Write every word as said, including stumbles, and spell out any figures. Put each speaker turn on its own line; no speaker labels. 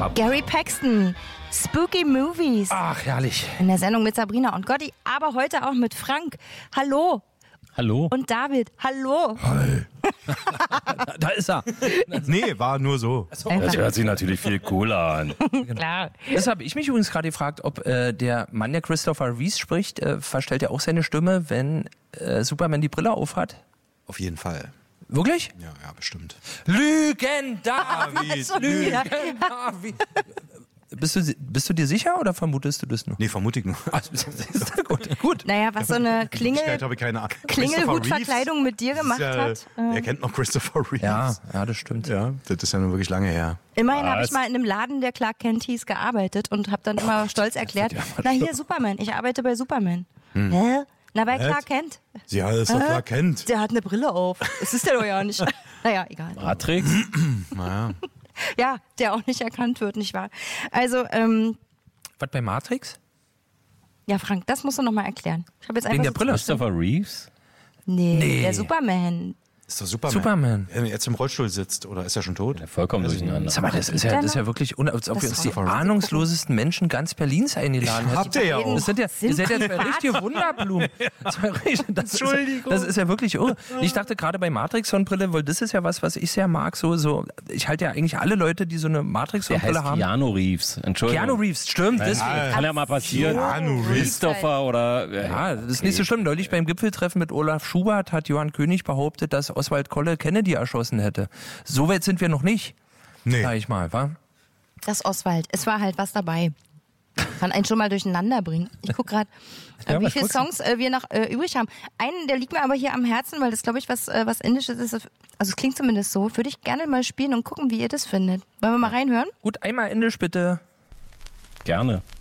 ab.
Gary Paxton, Spooky Movies.
Ach, herrlich.
In der Sendung mit Sabrina und Gotti, aber heute auch mit Frank. Hallo.
Hallo.
Und David. Hallo.
Hi.
Da ist er.
Nee, war nur so.
Das hört sich natürlich viel cooler an.
Klar.
Das habe ich mich übrigens gerade gefragt, ob äh, der Mann, der Christopher Reeve spricht, äh, verstellt er auch seine Stimme, wenn äh, Superman die Brille aufhat?
Auf jeden Fall.
Wirklich?
Ja, ja, bestimmt.
Lügen, David!
Schon wieder.
Lügen, David! Bist du, bist du dir sicher oder vermutest du das nur?
Nee, vermute ich nur.
Also, das ist gut. gut.
Naja, was so eine
In
Klingel,
Wirklichkeit habe ich keine Ahnung.
Klingelhutverkleidung mit dir gemacht
Christopher
hat.
Reeves, ja, Er kennt noch Christopher Reeves.
Ja, ja, das stimmt.
Ja, das ist ja nun wirklich lange her.
Immerhin habe
Was?
ich mal in einem Laden, der Clark Kent hieß, gearbeitet und habe dann immer stolz erklärt, na hier Superman, ich arbeite bei Superman. Hä? Na, bei Clark Kent.
Ja, das ist doch Clark Kent.
Der hat eine Brille auf. Das ist der doch ja nicht. Naja, egal.
Matrix?
Naja.
Ja, der auch nicht erkannt wird, nicht wahr? Also, ähm,
Was bei Matrix?
ja, Frank, das musst du nochmal erklären. Ich habe jetzt
Wegen
einfach
der
so
Brille?
Christopher Reeves?
Nee,
Nee.
der Superman.
Ist doch Superman.
Superman.
Wenn er jetzt im Rollstuhl sitzt, oder ist er schon tot?
Ja, vollkommen durcheinander.
Sag mal, das ist ja, das ist ja wirklich, un- als ob
Das
wir uns
ist
die
doch verrückt.
ahnungslosesten Menschen ganz Berlins eingeladen hätten.
Habt ihr ja auch.
Das sind ja, ihr seid ja zwei
privat.
richtige Wunderblumen. Das, war richtig- das, ist, das ist ja wirklich irre. Ich dachte gerade bei Matrix-Sonnenbrille, weil das ist ja was, was ich sehr mag. So, so, ich halte ja eigentlich alle Leute, die so eine
Der
Matrix-Sonnenbrille
heißt
haben.
Keanu Reeves. Entschuldigung.
Keanu Reeves, stimmt. Deswegen.
Kann ja mal passieren.
Keanu Reeves.
Christopher oder... äh,
Ja, das ist nicht so schlimm. Neulich beim Gipfeltreffen mit Olaf Schubert hat Johann König behauptet, dass Oswald Kolle Kennedy erschossen hätte. So weit sind wir noch nicht,
Nee.
sag ich mal, wa?
Das Oswald. Es war halt was dabei. Kann einen schon mal durcheinander bringen. Ich gucke gerade, äh,
Ja,
wie
was
viele
guckst du?
Songs äh, wir noch äh, übrig haben. Einen, der liegt mir aber hier am Herzen, weil das, glaube ich, was, äh, was Indisches ist. Also es klingt zumindest so. Würde ich gerne mal spielen und gucken, wie ihr das findet. Wollen wir mal reinhören?
Gut, einmal Indisch bitte.
Gerne.